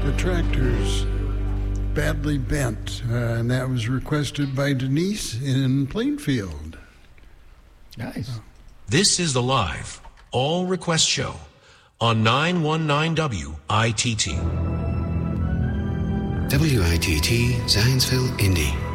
the Tractors, Badly Bent, and that was requested by Denise in Plainfield. Nice. This is the live, all request show on 919 WITT. WITT Zionsville, Indy.